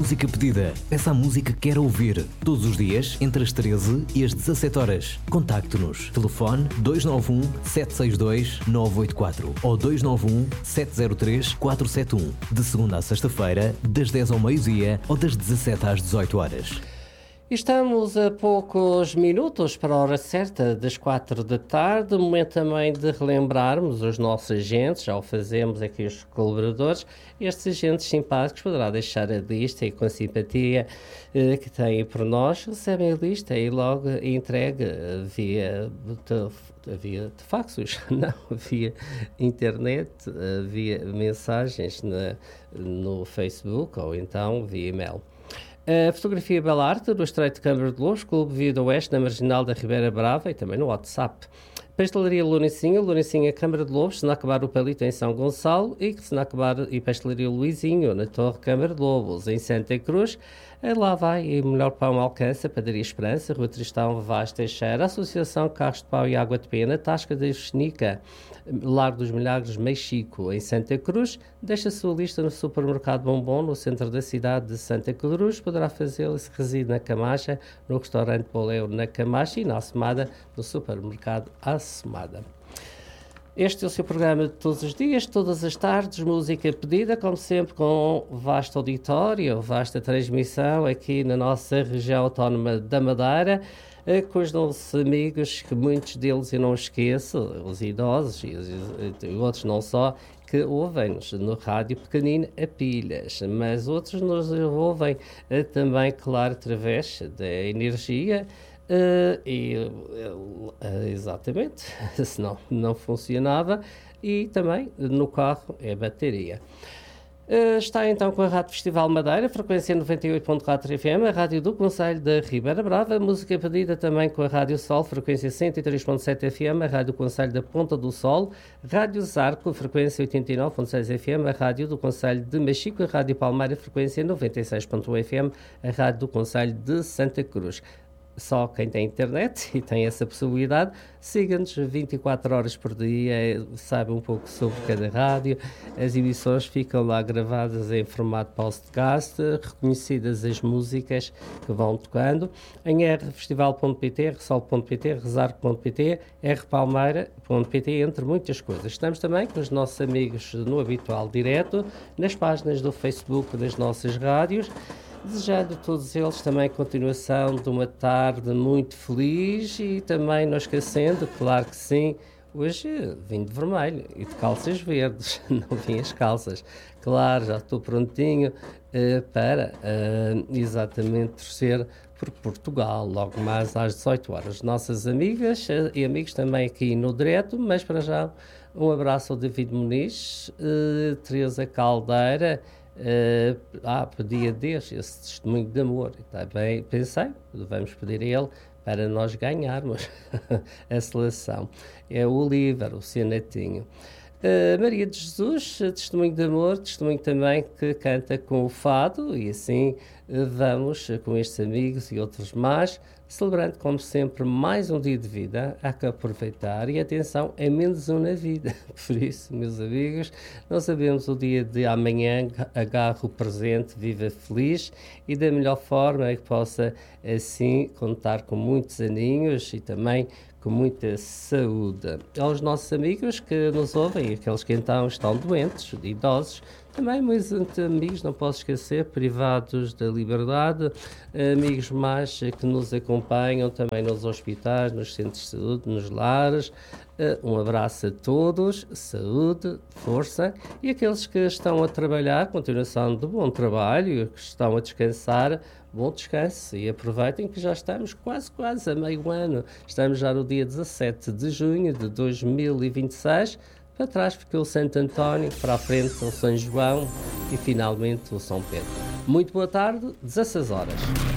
música pedida. Peça a música que quer ouvir. Todos os dias, entre as 13 e as 17 horas. Contacte-nos. Telefone 291 762 984 ou 291 703 471. De segunda a sexta-feira, das 10 ao meio-dia ou das 17 às 18 horas. Estamos a poucos minutos para a hora certa das 4 da tarde, momento também de relembrarmos os nossos agentes, já o fazemos aqui os colaboradores, estes agentes simpáticos poderá deixar a lista e com simpatia que têm por nós, recebem a lista e logo entregue via de faxos, não, via internet, via mensagens no Facebook ou então via e-mail. A fotografia Bela Arte do Estreito de Câmara de Lobos, Clube Vida Oeste, na Marginal da Ribeira Brava e também no WhatsApp. Pastelaria Lourencinha, Câmara de Lobos, Snack Bar o Palito em São Gonçalo e Snack Bar e Pastelaria Luizinho na Torre Câmara de Lobos, em Santa Cruz. Lá vai e melhor pão alcança, Padaria Esperança, Rua Tristão Vaz Teixeira, Associação Carros de Pau e Água de Pena, Tasca da Xenica, Lar dos Milagres Mexico, em Santa Cruz. Deixa a sua lista no Supermercado Bombom, no centro da cidade de Santa Cruz. Poderá fazê-lo se reside na Camacha, no restaurante Poleu na Camacha e na Assomada, no Supermercado Assomada. Este é o seu programa de todos os dias, todas as tardes, música pedida, como sempre, com vasto auditório, vasta transmissão aqui na nossa região autónoma da Madeira, com os nossos amigos, que muitos deles eu não esqueço, os idosos e outros não só, que ouvem-nos no rádio pequenino a pilhas, mas outros nos ouvem também, claro, através da energia. Exatamente, senão não funcionava, e também no carro é bateria. Está então com a Rádio Festival Madeira, frequência 98.4 FM, a rádio do Concelho da Ribeira Brava, música pedida também com a Rádio Sol, frequência 103.7 FM, a rádio do Concelho da Ponta do Sol, Rádio Zarco, frequência 89.6 FM, a rádio do Concelho de Mexico, a Rádio Palmeira, frequência 96.1 FM, a rádio do Concelho de Santa Cruz. Só quem tem internet e tem essa possibilidade, siga-nos 24 horas por dia, sabe um pouco sobre cada rádio. As emissões ficam lá gravadas em formato podcast, reconhecidas as músicas que vão tocando, em rfestival.pt, rsol.pt, resarco.pt, rpalmeira.pt, entre muitas coisas. Estamos também com os nossos amigos no habitual direto, nas páginas do Facebook das nossas rádios, desejando a todos eles também continuação de uma tarde muito feliz e também não esquecendo, claro que sim, hoje vim de vermelho e de calças verdes, não vim as calças. Claro, já estou prontinho para exatamente torcer por Portugal, logo mais às 18 horas. Nossas amigas e amigos também aqui no direto, mas para já um abraço ao David Muniz, Teresa Caldeira, pedia Deus esse testemunho de amor. Está bem, pensei, vamos pedir a ele para nós ganharmos a seleção. É o Oliver, o seu netinho. Maria de Jesus, testemunho de amor, testemunho também que canta com o fado, e assim vamos com estes amigos e outros mais, celebrando como sempre mais um dia de vida. Há que aproveitar e atenção, é menos um na vida. Por isso, meus amigos, não sabemos o dia de amanhã, agarre o presente, viva feliz e da melhor forma que possa assim contar com muitos aninhos e também com muita saúde. Aos nossos amigos que nos ouvem, aqueles que então estão doentes, idosos, também meus amigos, não posso esquecer, privados da liberdade, amigos mais que nos acompanham também nos hospitais, nos centros de saúde, nos lares. Um abraço a todos, saúde, força, e aqueles que estão a trabalhar, continuação de bom trabalho, que estão a descansar, bom descanso, e aproveitem que já estamos quase a meio ano. Estamos já no dia 17 de junho de 2026, para trás ficou o Santo António, para a frente o São João e finalmente o São Pedro. Muito boa tarde, 16 horas.